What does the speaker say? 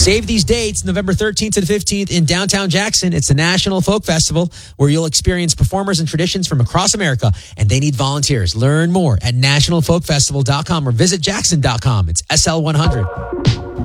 Save these dates, November 13th and 15th in downtown Jackson. It's the National Folk Festival where you'll experience performers and traditions from across America, and they need volunteers. Learn more at nationalfolkfestival.com or visit jackson.com. It's SL100.